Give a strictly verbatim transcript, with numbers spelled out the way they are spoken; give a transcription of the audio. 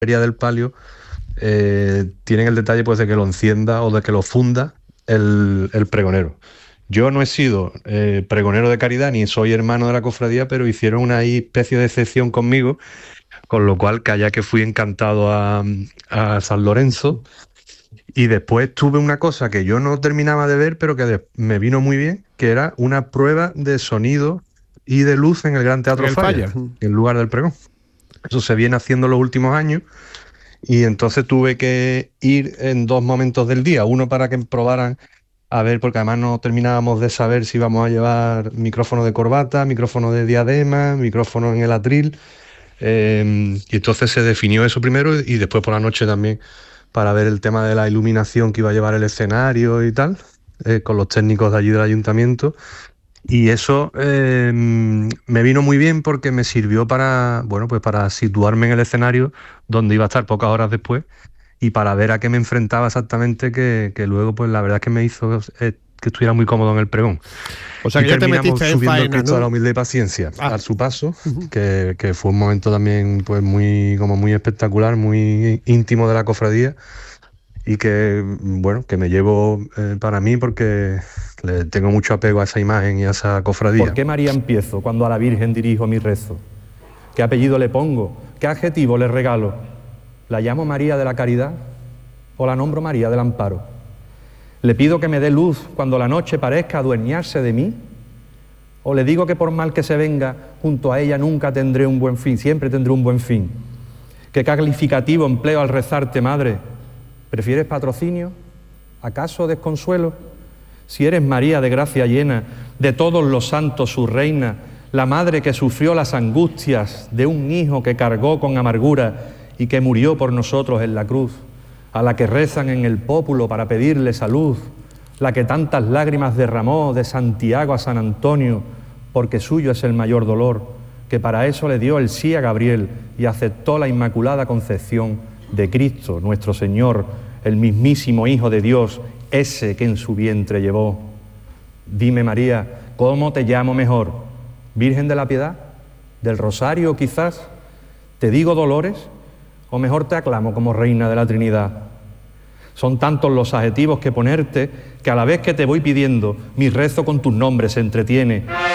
Feria del Palio eh, tienen el detalle pues de que lo encienda o de que lo funda el, el pregonero. Yo no he sido eh, pregonero de caridad ni soy hermano de la cofradía, pero hicieron una especie de excepción conmigo, con lo cual calla que fui encantado a, a San Lorenzo. Y después tuve una cosa que yo no terminaba de ver, pero que de- me vino muy bien, que era una prueba de sonido y de luz en el Gran En Teatro el Falla, Falla. en lugar del pregón. Eso se viene haciendo en los últimos años y entonces tuve que ir en dos momentos del día. Uno para que probaran a ver, porque además no terminábamos de saber si íbamos a llevar micrófono de corbata, micrófono de diadema, micrófono en el atril. Eh, y entonces se definió eso primero y después por la noche también para ver el tema de la iluminación que iba a llevar el escenario y tal, eh, con los técnicos de allí del ayuntamiento. Y eso eh, me vino muy bien porque me sirvió para, bueno, pues para situarme en el escenario donde iba a estar pocas horas después y para ver a qué me enfrentaba exactamente, que, que luego pues la verdad es que me hizo eh, que estuviera muy cómodo en el pregón. O sea Y que ya te terminamos metiste en subiendo el faena, Cristo de la ¿no? Humildad y Paciencia Ah. a su paso, que, que fue un momento también pues muy, como muy espectacular, muy íntimo de la cofradía y que, bueno, que me llevo eh, para mí porque le tengo mucho apego a esa imagen y a esa cofradía. ¿Por qué María empiezo cuando a la Virgen dirijo mi rezo? ¿Qué apellido le pongo? ¿Qué adjetivo le regalo? ¿La llamo María de la Caridad o la nombro María del Amparo? ¿Le pido que me dé luz cuando la noche parezca adueñarse de mí? ¿O le digo que por mal que se venga, junto a ella nunca tendré un buen fin, siempre tendré un buen fin? ¿Qué calificativo empleo al rezarte, madre? ¿Prefieres patrocinio? ¿Acaso desconsuelo? Si eres María de gracia llena, de todos los santos su reina, la madre que sufrió las angustias de un hijo que cargó con amargura y que murió por nosotros en la cruz, a la que rezan en el pópulo para pedirle salud, la que tantas lágrimas derramó de Santiago a San Antonio, porque suyo es el mayor dolor, que para eso le dio el sí a Gabriel y aceptó la Inmaculada Concepción de Cristo, nuestro Señor, el mismísimo Hijo de Dios, ese que en su vientre llevó. Dime, María, ¿cómo te llamo mejor? ¿Virgen de la Piedad? ¿Del Rosario quizás? ¿Te digo Dolores? ¿O mejor te aclamo como Reina de la Trinidad? Son tantos los adjetivos que ponerte que a la vez que te voy pidiendo, mi rezo con tus nombres se entretiene.